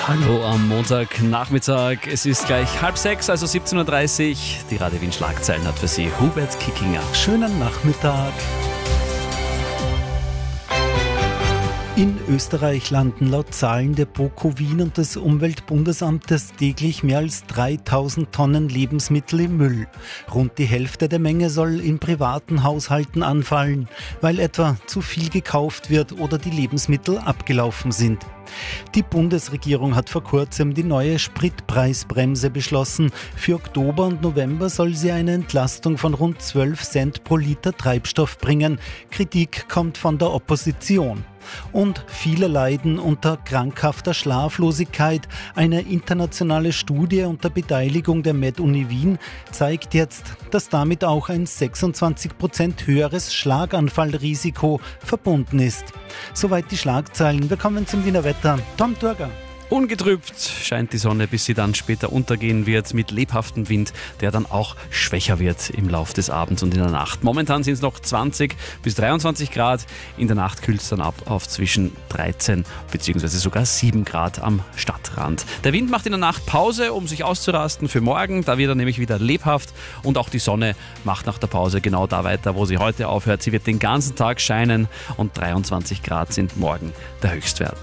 Hallo am Montagnachmittag. Es ist gleich 5:30, also 17:30 Uhr. Die Radio Wien Schlagzeilen hat für Sie Hubert Kickinger. Schönen Nachmittag. In Österreich landen laut Zahlen der BOKU Wien und des Umweltbundesamtes täglich mehr als 3000 Tonnen Lebensmittel im Müll. Rund die Hälfte der Menge soll in privaten Haushalten anfallen, weil etwa zu viel gekauft wird oder die Lebensmittel abgelaufen sind. Die Bundesregierung hat vor kurzem die neue Spritpreisbremse beschlossen. Für Oktober und November soll sie eine Entlastung von rund 12 Cent pro Liter Treibstoff bringen. Kritik kommt von der Opposition. Und viele leiden unter krankhafter Schlaflosigkeit. Eine internationale Studie unter Beteiligung der Med-Uni Wien zeigt jetzt, dass damit auch ein 26% höheres Schlaganfallrisiko verbunden ist. Soweit die Schlagzeilen. Wir kommen zum Wiener Wetter. Tom Turger. Ungetrübt scheint die Sonne, bis sie dann später untergehen wird, mit lebhaftem Wind, der dann auch schwächer wird im Laufe des Abends und in der Nacht. Momentan sind es noch 20 bis 23 Grad. In der Nacht kühlt es dann ab auf zwischen 13 bzw. sogar 7 Grad am Stadtrand. Der Wind macht in der Nacht Pause, um sich auszurasten für morgen. Da wird er nämlich wieder lebhaft und auch die Sonne macht nach der Pause genau da weiter, wo sie heute aufhört. Sie wird den ganzen Tag scheinen und 23 Grad sind morgen der Höchstwert.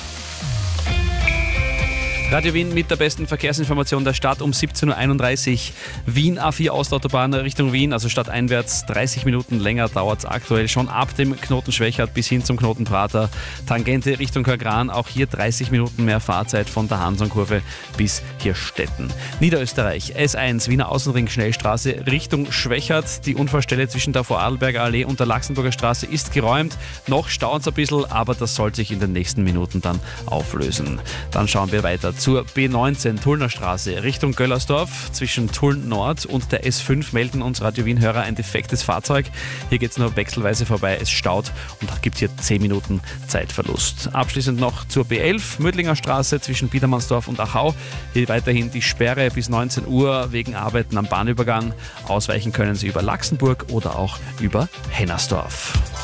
Radio Wien mit der besten Verkehrsinformation der Stadt um 17:31 Uhr. Wien A4 Ostautobahn Richtung Wien, also stadteinwärts 30 Minuten länger dauert es aktuell schon ab dem Knoten Schwächert bis hin zum Knoten Prater. Tangente Richtung Körgran, auch hier 30 Minuten mehr Fahrzeit von der Hansonkurve bis Hirstetten. Niederösterreich S1 Wiener Außenring Schnellstraße Richtung Schwächert. Die Unfallstelle zwischen der Vorarlberger Allee und der Laxenburger Straße ist geräumt. Noch staut es ein bisschen, aber das soll sich in den nächsten Minuten dann auflösen. Dann schauen wir weiter zur B19 Tullner Straße Richtung Göllersdorf. Zwischen Tulln Nord und der S5 melden uns Radio Wien-Hörer ein defektes Fahrzeug. Hier geht es nur wechselweise vorbei, es staut und gibt hier 10 Minuten Zeitverlust. Abschließend noch zur B11 Mödlinger Straße zwischen Biedermannsdorf und Achau. Hier weiterhin die Sperre bis 19 Uhr wegen Arbeiten am Bahnübergang. Ausweichen können Sie über Laxenburg oder auch über Hennersdorf.